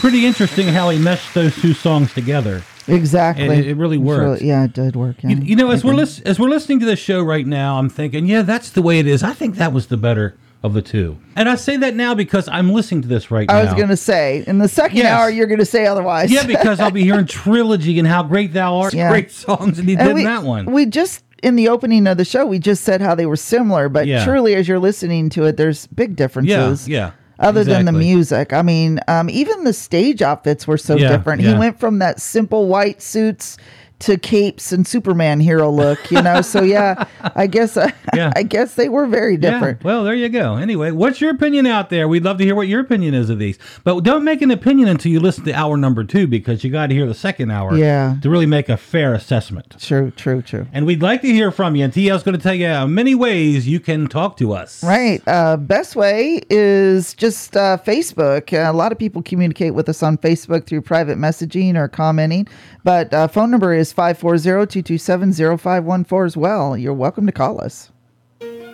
pretty interesting how he meshed those two songs together. Exactly. And it really worked. Yeah, it did work. Yeah. You know, as we're listening to this show right now, I'm thinking, yeah, that's the way it is. I think that was the better of the two. And I say that now because I'm listening to this right now. I was going to say, in the second hour, you're going to say otherwise. Yeah, because I'll be hearing Trilogy and How Great Thou Art. Yeah. Great songs, and he did that one. We just, in the opening of the show, we just said how they were similar, but truly, as you're listening to it, there's big differences. Yeah. Other than the music. I mean, even the stage outfits were so different. He went from that simple white suits to capes and Superman hero look, you know. So I guess I guess they were very different. Yeah. Well, there you go. Anyway, what's your opinion out there? We'd love to hear what your opinion is of these. But don't make an opinion until you listen to hour number 2, because you got to hear the second hour to really make a fair assessment. True. And we'd like to hear from you. And TL's going to tell you many ways you can talk to us. Right. Best way is just Facebook. A lot of people communicate with us on Facebook through private messaging or commenting. But phone number is 540-227-0514 as well. You're welcome to call us.